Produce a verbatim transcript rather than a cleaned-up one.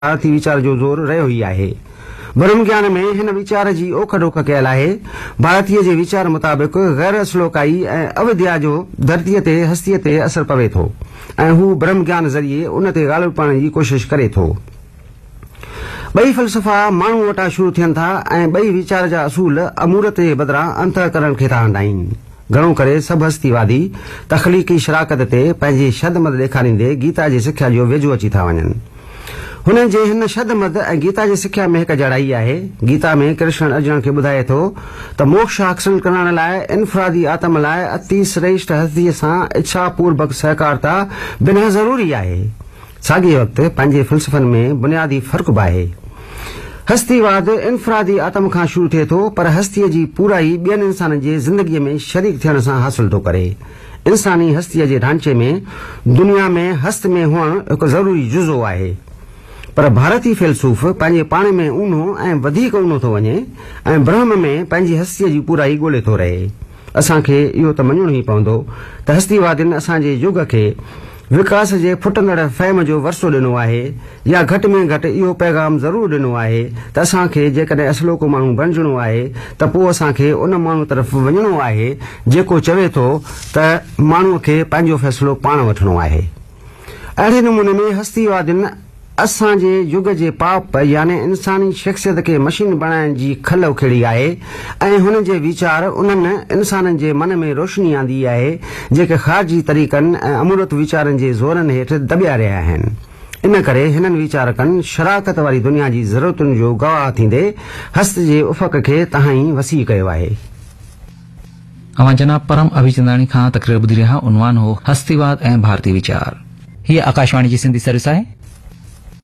भारतीय विचार जो ज़ोर रहियो ई आहे। ब्रह्म ज्ञान में हिन वीचार जी ओख डोख कयल आहे। भारतीय जे वीचार मुताबिक़ गैर असलोकाई ऐं अविद्या जो धरतीअ ते हस्तीअ ते असर पवे थो ऐं हू ब्रह्म ज्ञान ज़रिए उन ते ग़ालिब पाइण जी कोशिश करे थो। ॿई फ़लसफ़ा माण्हू वटां शुरू थियनि था ऐं ॿई वीचार जा असूल अमूरत जे बदिरां अंतःकरण खे था हंडाइनि। घणो करे सभु हस्तीवादी तख़लीक़ी शराकत ते पंहिंजी शदमत ॾेखारींदे गीता जी सिख्या जो वेझो अची था वञनि। हुननि जे हिन शदमत ऐं गीता जी सिख्या में हिकु जड़ाई आहे। गीता में कृष्ण अर्जुन खे ॿुधाए थो त मोक्ष हासिल करण लाइ इनफरादी आत्म लाइ अति श्रेष्ठ हस्तीअ सां इच्छा पूर्वक सहकारता बिना ज़रूरी आहे। साॻिए वक़्तु पंहिंजे फ़लसफ़नि में बुनियादी फ़र्क़ बि आहे। हस्तीवाद इनफरादी आत्म खां शुरू थिए थो, पर हस्तीअ जी पूराई ॿियनि इंसाननि जे ज़िंदगीअ में शरीक थियण सां हासिल थो करे। इंसानी हस्तीअ जे ढांचे में दुनिया में हस्त में हुअणु हिकु ज़रूरी जुज़ो आहे। पर भारतीय फ़िलसूफ़ पंहिंजे पाण में ऊनो ऐं वधीक ऊनो थो वञे ऐं ब्रह्म में पंहिंजी हस्तीअ जी पूराई ॻोल्हे थो रहे। असांखे इहो त मञणो ई पवंदो त हस्तीवादियुनि असांजे युग खे विकास जे फुटंदड़ फ़हम जो वरसो ॾिनो आहे, या घटि में घटि इहो पैगाम ज़रूरु ॾिनो आहे त असांखे जेकॾहिं असलो को माण्हू बणिजणो आहे त पोइ असांखे उन माण्हू तरफ़ वञणो आहे जेको चवे थो त माण्हूअ खे पंहिंजो फ़ैसिलो पाण वठणो आहे। अहिड़े नमूने में हस्तीवादियुनि असांजे युग जे पाप यानी इंसानी शख्सियत खे मशीन बणाइण जी खल उखेड़ी आहे ऐं हुन जे वीचार उन्हनि इंसाननि जे मन में रोशनी आंदी आहे जेके ख़ारिजी तरीक़नि ऐं अमूरत वीचारनि जे ज़ोरनि हेठि दॿिया रहिया आहिनि। इन करे हिननि वीचारकनि शराकत वारी दुनिया जी ज़रूरतुनि जो गवाह थींदे हस्त जे उफ़क़ खे ताईं वसी कयो आहे। अवां जनाब परम अभिचंदाणी खां तक़रीर ॿुधी रहिया। उनवान हो हस्तीवाद ऐं भारतीय वीचार। हीअ आकाशवाणी जी सिंधी सर्विस आहे।